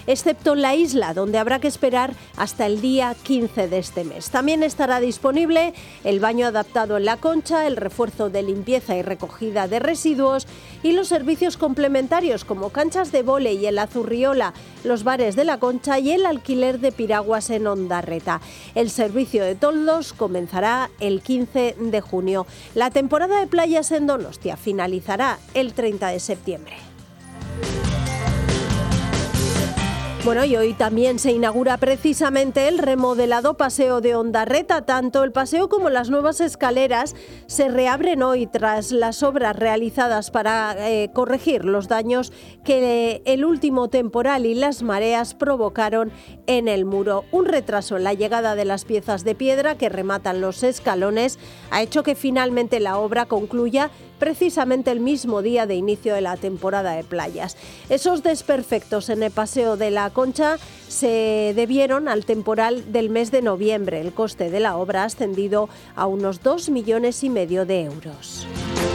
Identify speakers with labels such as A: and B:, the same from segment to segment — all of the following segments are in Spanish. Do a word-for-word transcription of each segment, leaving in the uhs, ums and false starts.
A: excepto en la isla, donde habrá que esperar hasta el día quince de este mes. También estará disponible el baño adaptado en La Concha, el refuerzo de limpieza y recogida de residuos y los servicios complementarios como canchas de vóley en la Zurriola, los bares de La Concha y el alquiler de piraguas en Ondarreta. El servicio de toldos comenzará el quince de junio. La temporada de playas en Donostia finalizará el treinta de septiembre. Bueno, y hoy también se inaugura precisamente el remodelado paseo de Ondarreta. Tanto el paseo como las nuevas escaleras se reabren hoy tras las obras realizadas para eh, corregir los daños que el último temporal y las mareas provocaron en el muro. Un retraso en la llegada de las piezas de piedra que rematan los escalones ha hecho que finalmente la obra concluya precisamente el mismo día de inicio de la temporada de playas. Esos desperfectos en el paseo de La Concha se debieron al temporal del mes de noviembre. El coste de la obra ha ascendido a unos dos millones y medio de euros.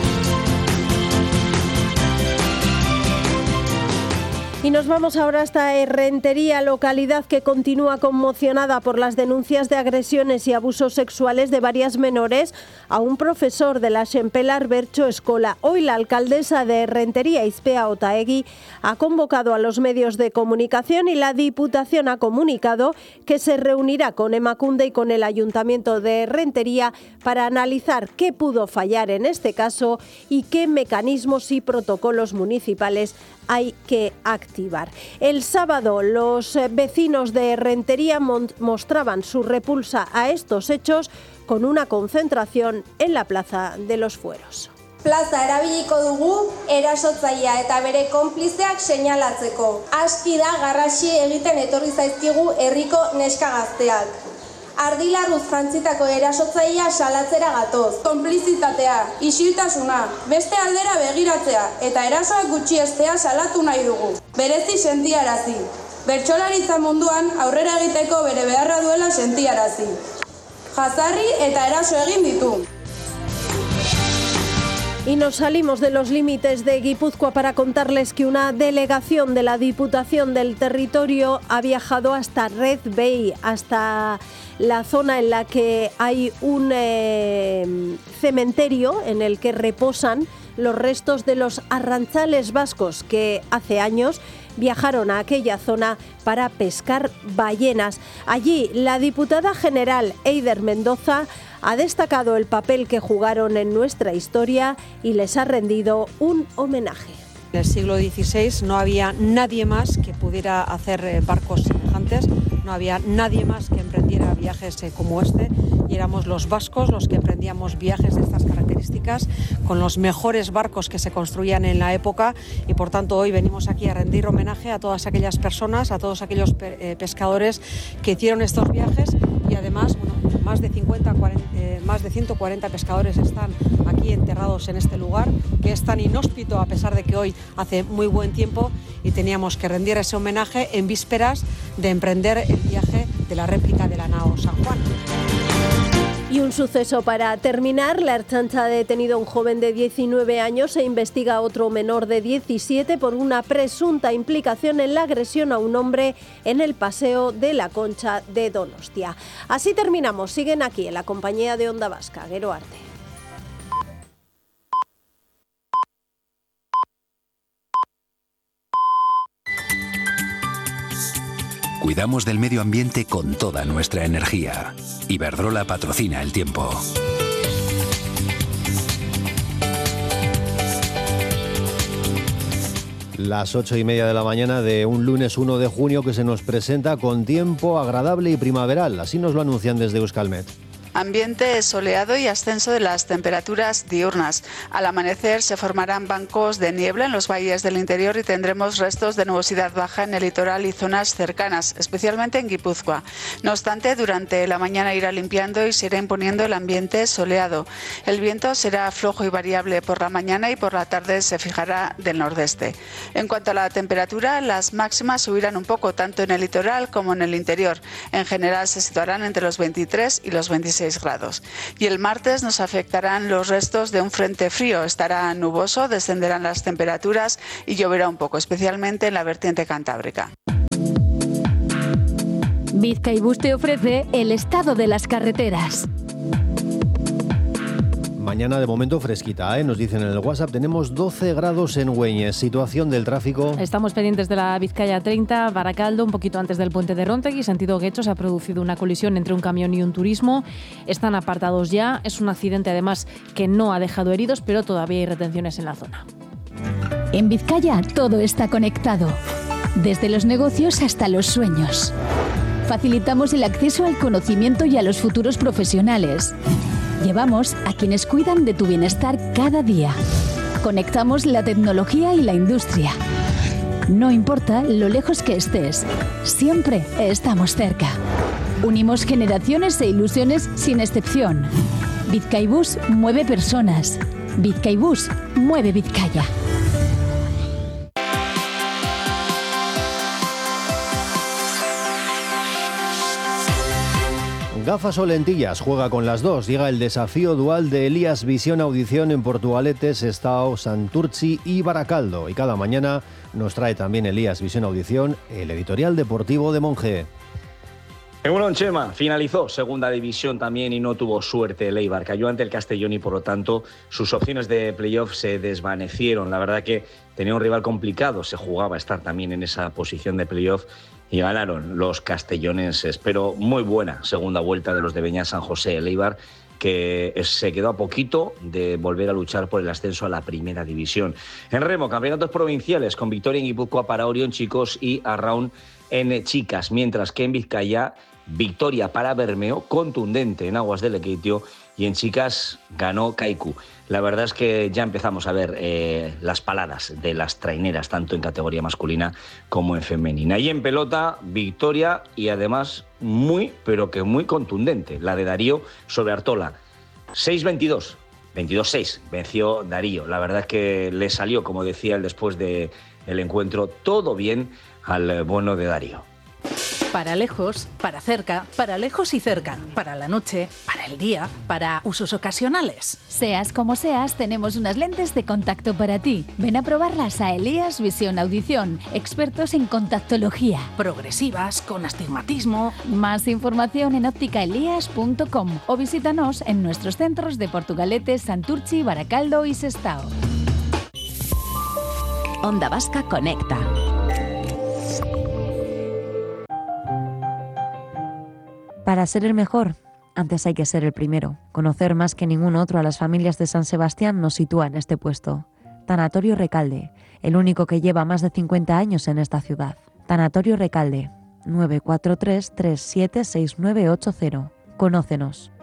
A: Y nos vamos ahora hasta Errentería, localidad que continúa conmocionada por las denuncias de agresiones y abusos sexuales de varias menores a un profesor de la Xempelar Bertso Escola. Hoy la alcaldesa de Errentería, Ispea Otaegui, ha convocado a los medios de comunicación y la Diputación ha comunicado que se reunirá con Emakunde y con el Ayuntamiento de Errentería para analizar qué pudo fallar en este caso y qué mecanismos y protocolos municipales hay que activar. El sábado los vecinos de Errentería mostraban su repulsa a estos hechos con una concentración en la Plaza de los Fueros.
B: Plaza erabiliko dugu erasotzailea eta bere konplizeak seinalatzeko. Aski da garrasi egiten etorri zaizkigu herriko neska gazteak. Ardilarruz jantzitako erasotzailea salatzera gatoz. Konplizitatea, isiltasuna, beste aldera begiratzea eta erasoak gutxiestea salatu nahi dugu. Berezi sentiarazi. Bertsolaritza munduan aurrera egiteko bere beharra duela sentiarazi. Jazarri eta eraso egin ditu.
A: Y nos salimos de los límites de Guipúzcoa para contarles que una delegación de la Diputación del Territorio ha viajado hasta Red Bay, hasta la zona en la que hay un eh, cementerio en el que reposan los restos de los arrantzales vascos que hace años viajaron a aquella zona para pescar ballenas. Allí la diputada general Eider Mendoza ha destacado el papel que jugaron en nuestra historia y les ha rendido un homenaje.
C: En el siglo dieciséis no había nadie más que pudiera hacer barcos semejantes, no había nadie más que emprendiera viajes como este y éramos los vascos los que emprendíamos viajes de estas características con los mejores barcos que se construían en la época y por tanto hoy venimos aquí a rendir homenaje a todas aquellas personas, a todos aquellos pe- pescadores que hicieron estos viajes y además bueno, más de cincuenta, cuarenta, eh, más de ciento cuarenta pescadores están aquí enterrados en este lugar que es tan inhóspito a pesar de que hoy hace muy buen tiempo y teníamos que rendir ese homenaje en vísperas de emprender el viaje de la réplica de la nao San Juan.
A: Y un suceso para terminar, la Ertzaintza ha detenido a un joven de diecinueve años e investiga a otro menor de diecisiete por una presunta implicación en la agresión a un hombre en el Paseo de La Concha de Donostia. Así terminamos, siguen aquí en la compañía de Onda Vasca, Gero Arte.
D: Cuidamos del medio ambiente con toda nuestra energía. Iberdrola patrocina el tiempo.
E: Las ocho y media de la mañana de un lunes uno de junio que se nos presenta con tiempo agradable y primaveral. Así nos lo anuncian desde Euskalmet.
F: Ambiente soleado y ascenso de las temperaturas diurnas. Al amanecer se formarán bancos de niebla en los valles del interior y tendremos restos de nubosidad baja en el litoral y zonas cercanas, especialmente en Guipúzcoa. No obstante, durante la mañana irá limpiando y se irá imponiendo el ambiente soleado. El viento será flojo y variable por la mañana y por la tarde se fijará del nordeste. En cuanto a la temperatura, las máximas subirán un poco tanto en el litoral como en el interior. En general se situarán entre los veintitrés y los veintiséis grados. Y el martes nos afectarán los restos de un frente frío. Estará nuboso, descenderán las temperaturas y lloverá un poco, especialmente en la vertiente cantábrica.
G: Bizkaibus te ofrece el estado de las carreteras.
E: Mañana de momento fresquita, ¿eh? Nos dicen en el WhatsApp, tenemos doce grados en Güeñes. Situación del tráfico.
H: Estamos pendientes de la Vizcaya treinta, Baracaldo, un poquito antes del puente de Rontegui, sentido Guecho, se ha producido una colisión entre un camión y un turismo. Están apartados ya, es un accidente además que no ha dejado heridos, pero todavía hay retenciones en la zona.
G: En Vizcaya todo está conectado, desde los negocios hasta los sueños. Facilitamos el acceso al conocimiento y a los futuros profesionales. Llevamos a quienes cuidan de tu bienestar cada día. Conectamos la tecnología y la industria. No importa lo lejos que estés, siempre estamos cerca. Unimos generaciones e ilusiones sin excepción. Bizkaibus mueve personas. Bizkaibus mueve Vizcaya.
E: Gafas o lentillas, juega con las dos. Llega el desafío dual de Elías Visión Audición en Portugalete, Sestao, Santurtzi y Baracaldo. Y cada mañana nos trae también Elías Visión Audición, el editorial deportivo de Monge.
I: Egunon, Chema, finalizó segunda división también y no tuvo suerte el Eibar. Cayó ante el Castellón y por lo tanto sus opciones de playoff se desvanecieron. La verdad que tenía un rival complicado, se jugaba a estar también en esa posición de playoff y ganaron los castellonenses. Pero muy buena segunda vuelta de los de Beñat San José, el Eibar, que se quedó a poquito de volver a luchar por el ascenso a la primera división. En remo, campeonatos provinciales con victoria en Guipúzcoa para Orión chicos y Arraun en chicas, mientras que en Vizcaya, victoria para Bermeo, contundente en aguas del Lekeitio, y en chicas ganó Kaiku. La verdad es que ya empezamos a ver eh, las paladas de las traineras, tanto en categoría masculina como en femenina. Y en pelota, victoria y además muy, pero que muy contundente, la de Darío sobre Artola. seis veintidós, veintidós seis, venció Darío. La verdad es que le salió, como decía él después del encuentro, todo bien al bueno de Darío.
J: Para lejos, para cerca, para lejos y cerca, para la noche, para el día, para usos ocasionales.
G: Seas como seas, tenemos unas lentes de contacto para ti. Ven a probarlas a Elías Visión Audición, expertos en contactología.
J: Progresivas, con astigmatismo.
G: Más información en óptica elías punto com o visítanos en nuestros centros de Portugalete, Santurtzi, Baracaldo y Sestao. Onda Vasca Conecta.
K: Para ser el mejor, antes hay que ser el primero. Conocer más que ningún otro a las familias de San Sebastián nos sitúa en este puesto. Tanatorio Recalde, el único que lleva más de cincuenta años en esta ciudad. Tanatorio Recalde, nueve cuatro tres, tres siete seis nueve ocho cero. Conócenos.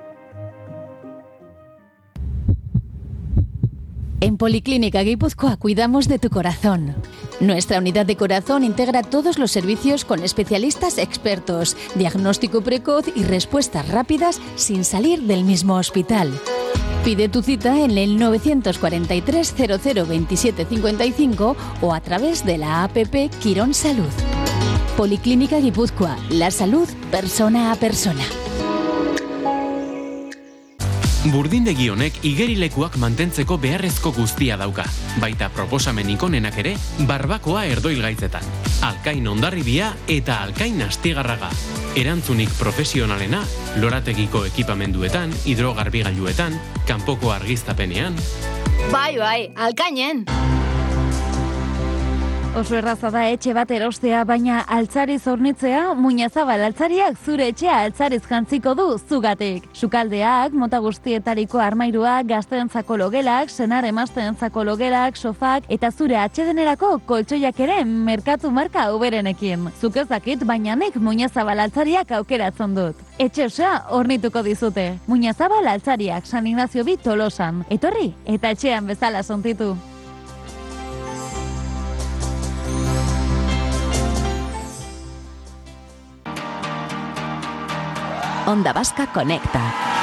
G: En Policlínica Guipúzcoa cuidamos de tu corazón. Nuestra unidad de corazón integra todos los servicios con especialistas expertos, diagnóstico precoz y respuestas rápidas sin salir del mismo hospital. Pide tu cita en el nueve cuatro tres, cero cero veintisiete cincuenta y cinco o a través de la app Quirón Salud. Policlínica Guipúzcoa, la salud persona a persona.
L: Burdindegi honek igerilekuak mantentzeko beharrezko guztia dauka. Baita proposamen ikonenak ere, barbakoa erdoilgaitzetan. Alkain Hondarribia eta Alkain Astigarraga. Erantzunik profesionalena, lorategiko ekipamenduetan, hidrogarbigailuetan, kanpoko argiztapenean.
M: Bai, bai, Alkainen!
K: Oso erraza da etxe bat erostea, baina altzariz hornitzea, Muñazabal altzariak zure etxea altzariz jantziko du zugatik. Sukaldeak, mota guztietariko armairuak, gazteentzako logelak, senar emazteentzako logelak, sofak eta zure atsedenerako koltsoiak ere merkatu marka uberenekin. Zuk ez dakit, baina nik Muñazabal altzariak aukeratzen dut. Etxe osoa hornituko dizute. Muñazabal altzariak San Ignacio bi Tolosan. Etorri eta etxean bezala sontitu.
G: Onda Vasca Conecta.